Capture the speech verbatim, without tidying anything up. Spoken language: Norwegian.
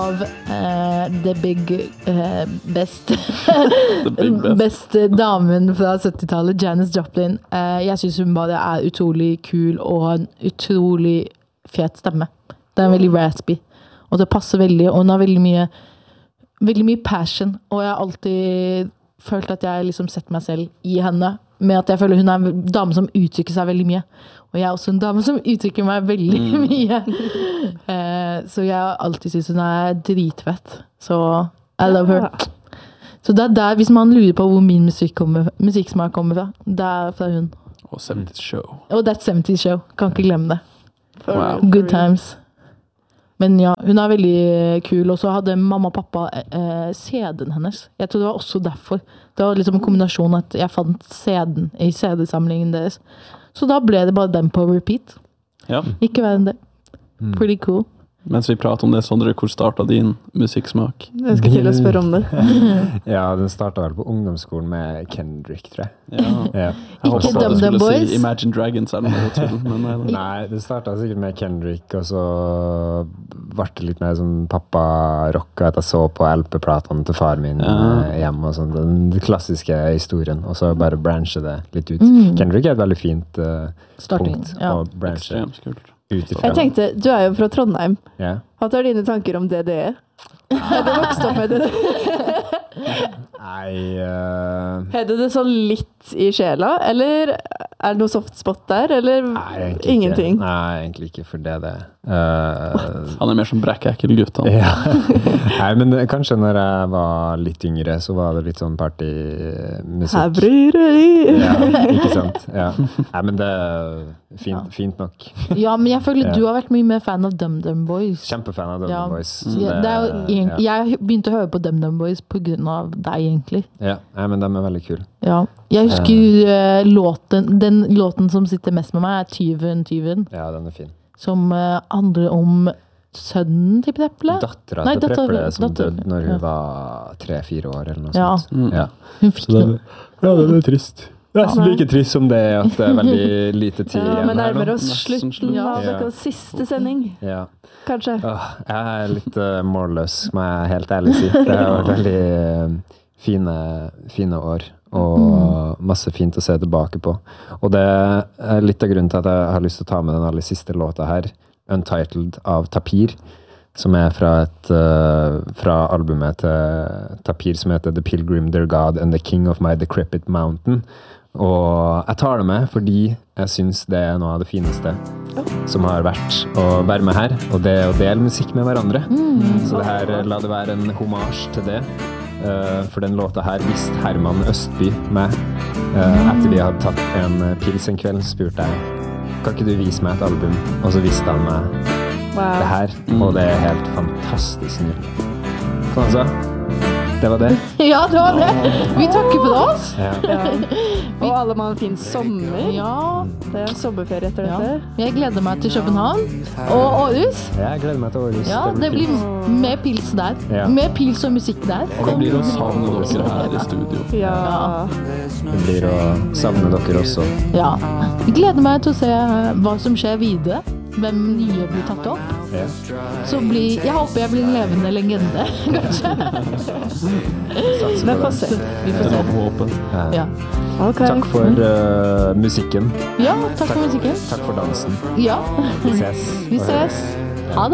av uh, the big uh, best, big best. beste damen fra syttitallet, Janis Joplin. Uh, jeg synes hun bare er utrolig kul og har en utrolig fet stemme. Det er veldig raspy, og det passer veldig, og hun har veldig mye, veldig mye passion, og jeg har alltid følt at jeg liksom setter meg selv i henne, med at jeg føler hun er en dame som uttrykker seg veldig mye. Og jeg er også en dame som uttrykker meg veldig mm. mye. Uh, så jeg har alltid synes hun er dritfett. Så I love her. Så det er der, hvis man lurer på hvor min musikk kommer, musikksmak kommer fra, det er fra hun. Og seventies Show. Og That seventies Show. Kan ikke glemme det. Wow. Good times. Men ja, hun er veldig kul, og så hadde mamma og pappa eh, C D-en hennes. Jeg tror det var også derfor. Det var liksom en kombinasjon at jeg fant C D-en i C D-samlingen deres. Så da ble det bare den på repeat. Ja. Ikke verre enn det. Pretty cool. Mens vi prater om det, Sondre, hvor startet din musikksmak? Jeg skal til å spørre om det. Ja, den startet vel på ungdomsskolen med Kendrick, tror jeg. Ja. Ja. Jeg Ikke håpet at Dum du Dum skulle Boys. si Imagine Dragons eller noe tull, men nei, nei. Nei, det startet sikkert med Kendrick, og så ble det litt mer som pappa-rock, at jeg så på L P-platene til far min Ja. eh, hjemme, og sånn, den klassiske historien, og så bare branche det litt ut. Mm. Kendrick er et veldig fint eh, Starting, punkt ja. å branche Ekstremt kult. ut ifra. Jeg tenkte, du er jo fra Trondheim. Ja. Hva tar dine tanker om D D E? Er du vokst opp med det? Nei, eh, Hedde det sånn litt i sjela, eller er det noe soft spot der, eller nei, egentlig ingenting? Ikke. Nei, egentlig ikke, for det er det. Eh, Han er mer som brekk-ekkel gutt, han. Ja. Nei, men det- kanskje når jeg var litt yngre, så var det litt sånn partymusikk. Her bryr det i. Ja, ikke sant? Ja. Nei, men det er fint, fint nok. Ja, men jeg føler Ja. du har vært mye mer fan av Dum Dum Boys. Kjempefan av Dum Ja. Dum Boys. Så jeg, det er jo, egent- ja. jeg begynte å høre på Dum Dum Boys på grunn av deg, egentlig. Ja, nei, men de er veldig kule. Ja. Jeg husker eh, låten, den låten som sitter mest med meg er Tyven, Tyven, Ja, den er fin. som eh, handler om sønnen til Preple. Dattera Nei, til datter- Preple som datter- døde når hun ja. var tre-fire år, eller noe Ja. sånt. Mm. Ja. Hun fikk Så det, noe. ja, det er trist. Nesten like trist som det at det er veldig lite tid Ja, igjen men her nå. nærmer oss Nesten slutten slutt. av Ja. deres siste sending, Ja. kanskje. Åh, jeg er litt uh, målløs, må jeg helt ærlig si. Det har vært veldig uh, fine, fine år, og masse fint å se tilbake på. Og det er litt av grunnen til at jeg har lyst til å ta med den aller siste låta her, Untitled av Tapir, som er fra, et, uh, fra albumet til Tapir som heter The Pilgrim, Their God and the King of My Decrepit Mountain. Og jeg tar det med fordi jeg synes det er noe av det fineste som har vært å være med her, og det er å dele musikk med hverandre. Så det her, la det være en hommage til det. Uh, for den låta her visste Herman Østby meg. Uh, etter vi hadde tatt en pils en kveld, spurte jeg, kan ikke du vise meg et album? Og så visste han meg det Wow. her, og det er helt fantastisk nydelig. Hva han sa? Det var det. Ja, det var det. Vi takker for oss. Ja. Ja. Og alle må ha en fin sommer. Ja, Det er sommerferie etter ja. dette. Jeg gleder meg til København og Århus. Jeg gleder meg til Århus. Ja, det blir fint. mer pils der. Ja. Mer pils og musikk der. Og det blir å savne dere her i studio. Ja. Det blir å savne dere også. Ja. Jeg gleder meg til å se hva som skjer videre. Hvem nye blir tatt opp. Ja. Så blir, jeg håper jeg blir en levende legende, kanskje. Satser Vi på får det. se. Vi får Det se. var håpet. Ja. Ja, Ok. Takk for uh, musikken. ja takk for musikken. Takk for dansen. Ja, Vi ses. vi og høres. ses.